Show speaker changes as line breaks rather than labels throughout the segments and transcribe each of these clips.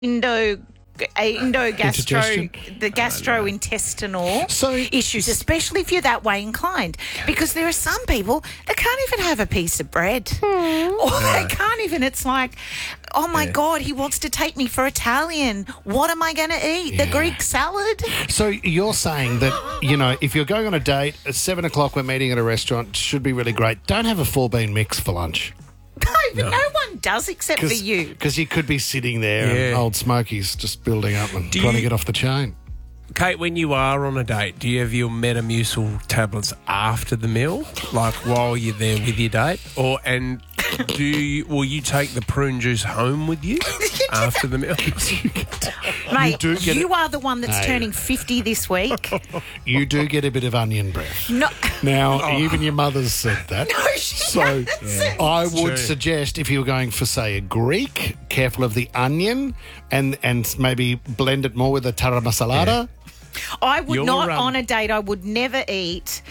gastrointestinal issues, especially if you're that way inclined. Because there are some people that can't even have a piece of bread. Or they can't even, it's like, oh my God, he wants to take me for Italian. What am I going to eat? The Greek salad?
So you're saying that, if you're going on a date, at 7 o'clock we're meeting at a restaurant, should be really great. Don't have a 4-bean mix for lunch.
No one does except for you.
Because you could be sitting there and old Smoky's just building up and trying to get off the chain.
Kate, when you are on a date, do you have your Metamucil tablets after the meal, like while you're there with your date? Will you take the prune juice home with you after the meal?
Mate, you are the one that's turning 50 this week.
You do get a bit of onion breath.
No.
Now, even your mother's said that.
No, she hasn't.
I would suggest if you were going for, say, a Greek, careful of the onion and maybe blend it more with a tara masalada.
I would on a date, I would never eat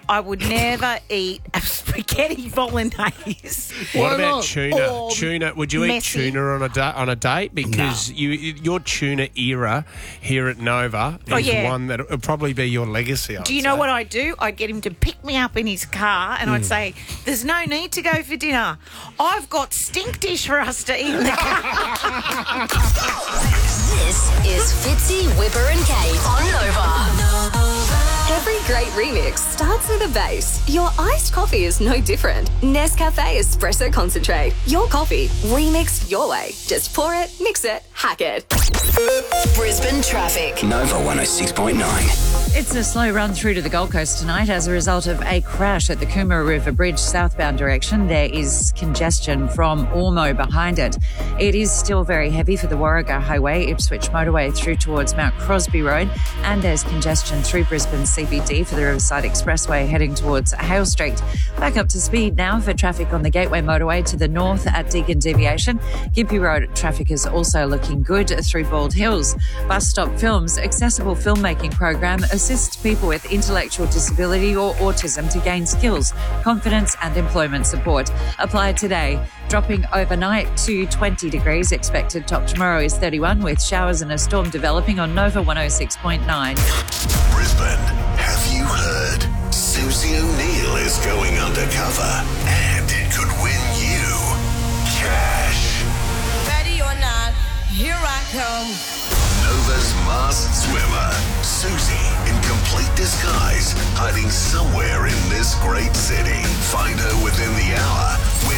a spaghetti bolognese.
What about tuna? Tuna? Would you eat tuna on a date? Because your tuna era here at Nova is one that will probably be your legacy.
Do you know what I'd do? I'd get him to pick me up in his car and I'd say, there's no need to go for dinner. I've got stink dish for us to eat in the car.
This is Fitzy, Whipper and Kate on Nova. Every great remix starts with a bass. Your iced coffee is no different. Nescafe Espresso Concentrate. Your coffee, remixed your way. Just pour it, mix it, hack it. Brisbane traffic.
Nova 106.9.
It's a slow run through to the Gold Coast tonight as a result of a crash at the Coomera River Bridge southbound direction. There is congestion from Ormo behind it. It is still very heavy for the Warragah Highway, Ipswich Motorway through towards Mount Crosby Road, and there's congestion through Brisbane CBD for the Riverside Expressway heading towards Hale Street. Back up to speed now for traffic on the Gateway Motorway to the north at Deakin Deviation. Gympie Road traffic is also looking good through Bald Hills. Bus Stop Films accessible filmmaking program assists people with intellectual disability or autism to gain skills, confidence and employment support. Apply today. Dropping overnight to 20 degrees expected. Top tomorrow is 31 with showers and a storm developing on Nova 106.9.
Brisbane, have you heard? Susie O'Neill is going undercover and it could win you cash.
Ready or not, here I come.
Nova's masked swimmer, Susie, in complete disguise, hiding somewhere in this great city. Find her within the hour. Win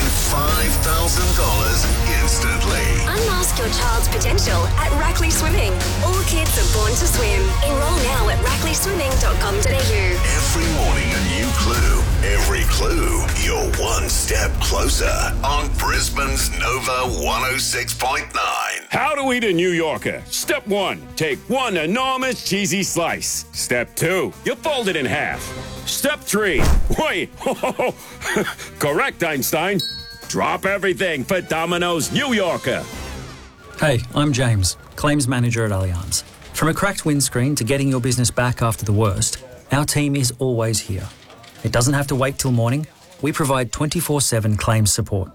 $5,000 instantly.
Unmask your child's potential at Rackley Swimming. All kids are born to swim. Enroll now at rackleyswimming.com.au.
Every morning a new clue. Every clue, you're one step closer on Brisbane's Nova 106.9.
How to eat a New Yorker. Step 1, take one enormous cheesy slice. Step 2, you fold it in half. Step 3, wait, correct, Einstein. Drop everything for Domino's New Yorker.
Hey, I'm James, Claims Manager at Allianz. From a cracked windscreen to getting your business back after the worst, our team is always here. It doesn't have to wait till morning. We provide 24/7 claims support.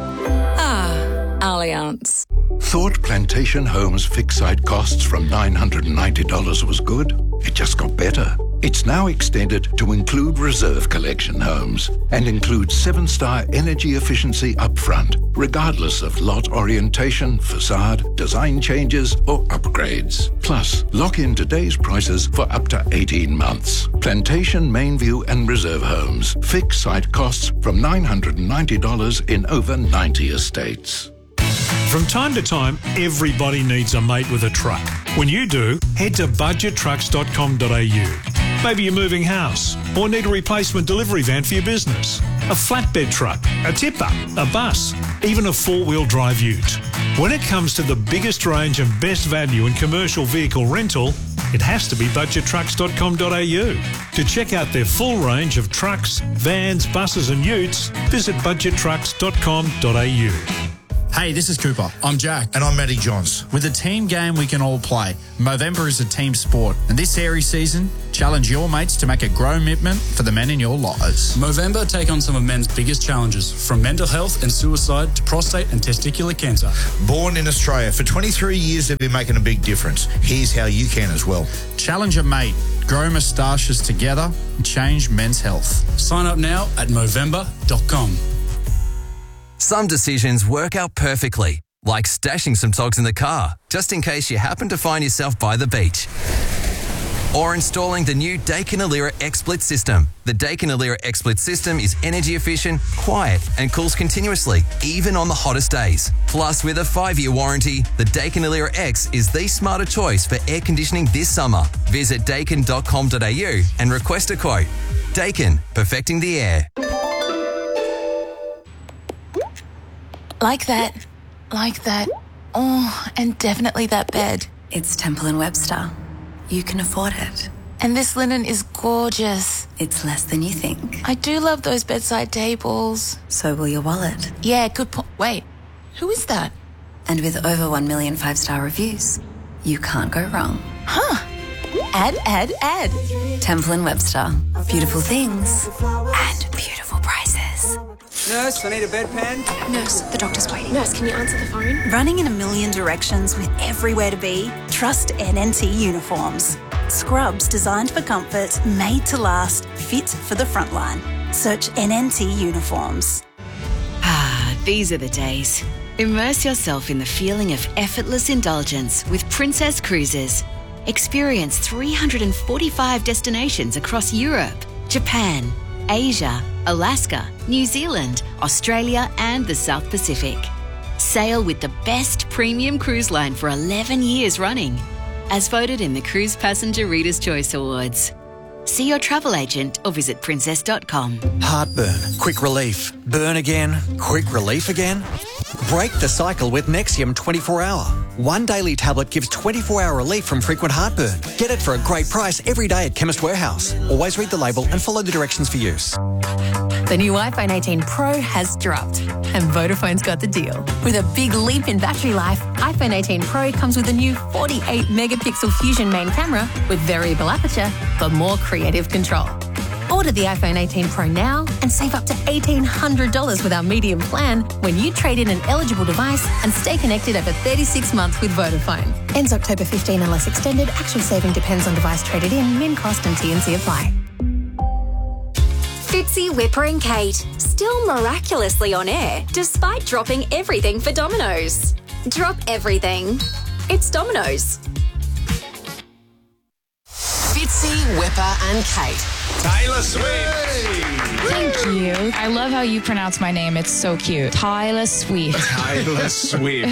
Allianz.
Thought Plantation Homes fixed site costs from $990 was good? It just got better. It's now extended to include reserve collection homes and includes 7-star energy efficiency upfront, regardless of lot orientation, facade, design changes, or upgrades. Plus, lock in today's prices for up to 18 months. Plantation, Mainview, and Reserve Homes. Fixed site costs from $990 in over 90 estates.
From time to time, everybody needs a mate with a truck. When you do, head to budgettrucks.com.au. Maybe you're moving house or need a replacement delivery van for your business, a flatbed truck, a tipper, a bus, even a 4-wheel drive ute. When it comes to the biggest range and best value in commercial vehicle rental, it has to be budgettrucks.com.au. To check out their full range of trucks, vans, buses and utes, visit budgettrucks.com.au.
Hey, this is Cooper.
I'm Jack.
And I'm Matty Johns.
With a team game we can all play, Movember is a team sport. And this Aries season, challenge your mates to make a grow commitment for the men in your lives.
Movember take on some of men's biggest challenges, from mental health and suicide to prostate and testicular cancer.
Born in Australia, for 23 years they've been making a big difference. Here's how you can as well.
Challenge a mate, grow moustaches together, and change men's health.
Sign up now at Movember.com.
Some decisions work out perfectly, like stashing some togs in the car, just in case you happen to find yourself by the beach. Or installing the new Daikin Alira XSplit system. The Daikin Alira XSplit system is energy efficient, quiet, and cools continuously, even on the hottest days. Plus, with a 5-year warranty, the Daikin Alira X is the smarter choice for air conditioning this summer. Visit daikin.com.au and request a quote. Daikin, perfecting the air.
Like that. Oh, and definitely that bed.
It's Temple & Webster. You can afford it.
And this linen is gorgeous.
It's less than you think.
I do love those bedside tables.
So will your wallet.
Yeah, good point. Wait, who is that?
And with over 1 million 5-star reviews, you can't go wrong.
Huh. Add.
Temple & Webster. Beautiful things and beautiful prices.
Nurse, I need a bedpan.
Nurse, the doctor's waiting. Nurse, can you answer the phone?
Running in a million directions with everywhere to be? Trust NNT Uniforms. Scrubs designed for comfort, made to last, fit for the front line. Search NNT Uniforms.
These are the days. Immerse yourself in the feeling of effortless indulgence with Princess Cruises. Experience 345 destinations across Europe, Japan, Asia, Alaska, New Zealand, Australia, and the South Pacific. Sail with the best premium cruise line for 11 years running, as voted in the Cruise Passenger Reader's Choice Awards. See your travel agent or visit princess.com.
Heartburn, quick relief. Burn again, quick relief again. Break the cycle with Nexium 24-hour. One daily tablet gives 24-hour relief from frequent heartburn. Get it for a great price every day at Chemist Warehouse. Always read the label and follow the directions for use.
The new iPhone 18 Pro has dropped, and Vodafone's got the deal. With a big leap in battery life, iPhone 18 Pro comes with a new 48-megapixel Fusion main camera with variable aperture for more creative control. Order the iPhone 18 Pro now and save up to $1,800 with our medium plan when you trade in an eligible device and stay connected over 36 months with Vodafone. Ends October 15 unless extended. Actual saving depends on device traded in. Min cost and T&C apply.
Fitzy, Whipper and Kate, still miraculously on air despite dropping everything for Domino's. Drop everything. It's Domino's.
Fitzy, Whipper and Kate.
Taylor Swift.
Thank you. I love how you pronounce my name. It's so cute. Taylor Swift.
Taylor Swift.